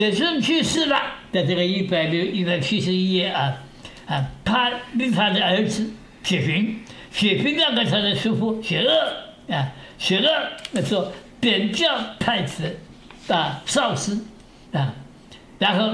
学生去世了，在这个171页他的儿子雪萍那个他的叔父雪锷那说贬教太子少师然后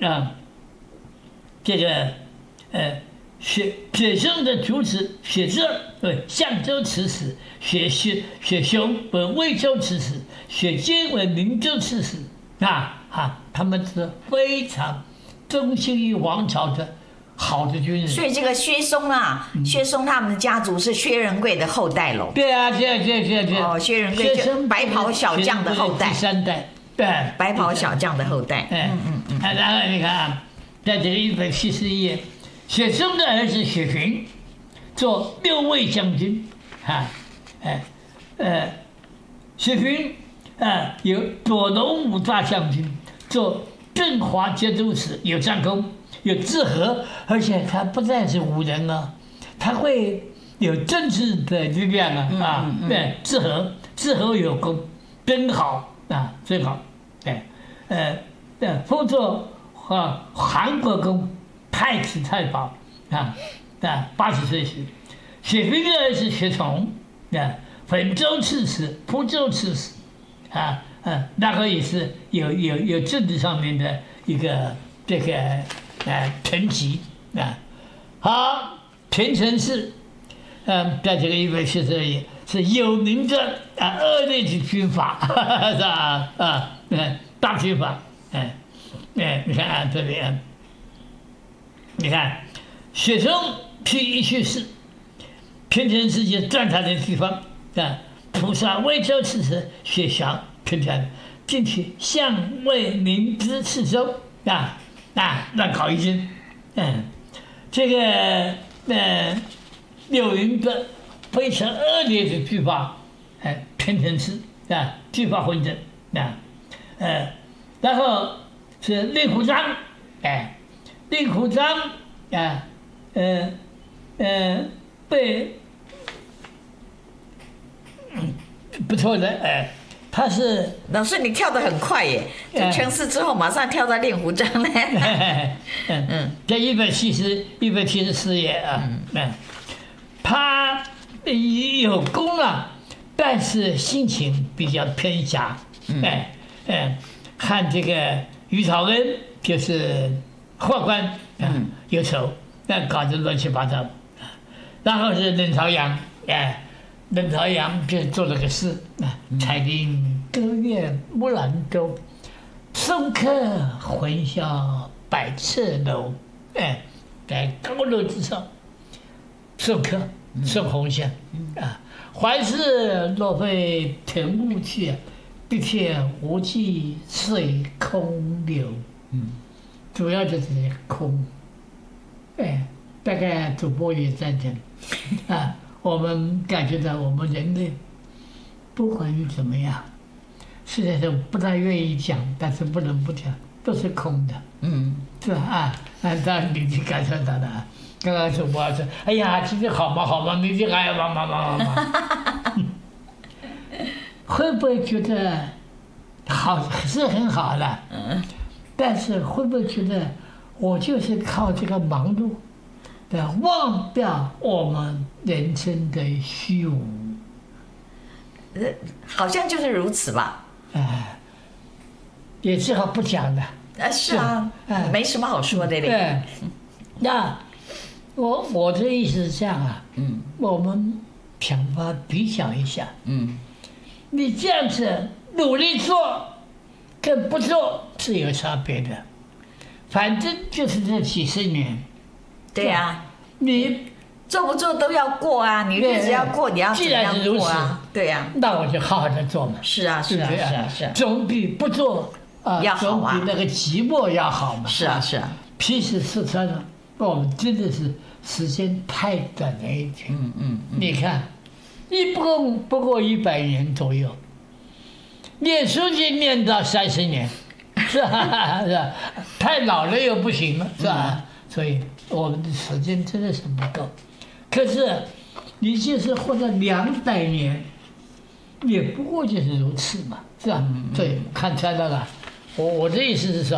这个雪生的主子雪锗为相州刺史，雪雄为魏州刺史，雪坚为明州刺史他们是非常忠心于王朝的好的军人。 所以这个薛松薛松他们的家族是薛仁贵的后代喽。 对啊，对。 薛仁贵就白袍小将的后代， 第3代，对， 白袍小将的后代。 然后你看在这个171页，雪松的儿子雪萍做6卫将军雪萍有左龙武大将军，做镇华节度使，有战功，有治和，而且他不但是武人他会有政治的力量对，治和有功，真好真好，封作韩国公太子太保80岁时，雪萍的儿子雪崇汾州刺史、蒲州刺史那个也是有政治上面的一个这个层级好，田承嗣在这个172页是有名的恶劣的军阀是吧大军阀你看这里你看雪松一去世，田承嗣就占他的地方捕杀魏州刺史雪翔平常进去相魏明知刺州乱搞一阵这个有一个非常恶劣的军阀田承嗣军阀混战然后是令狐章令狐章被不错的他是老师，你跳得很快耶！就承嗣之后，马上跳到令狐章呢。 在174页他有功了，但是心情比较偏狭。和这个于朝恩就是宦官有仇，搞得乱七八糟。然后是冷朝阳冷朝阳就做了个事彩铃歌乐木兰舟，送客魂销百尺楼。在高楼之上送客送红线还是若非腾雾去，碧天无际水空流。主要就是空。大概主播也赞成我们感觉到我们人类不管你怎么样，实在是不大愿意讲，但是不能不讲，都是空的。是吧按照你感受到的刚刚主播说，哎呀，今天好吗？明天还要忙。会不会觉得好是很好的？但是会不会觉得我就是靠这个忙碌忘掉我们人生的虚无？ 好像就是如此吧。 也只好不讲了。 是啊，没什么好说的嘞。 对，那我的意思是这样我们想法比较一下。你这样子努力做，跟不做是有差别的。反正就是这几十年。 对呀， 你做不做都要过啊，你日子要过，你要怎么样过啊？对呀， 那我就好好的做嘛。 是啊， 总比不做要好啊， 总比那个寂寞要好嘛。 是啊。 其实说穿了，我们真的是时间太短了一点。你看，不过100年左右，念书就念到30年，是吧？太老了又不行了，是吧？所以我们的时间真的是不够。可是你就是活了200年，也不过就是如此嘛，是吧？所以看出来了， 我的意思是说。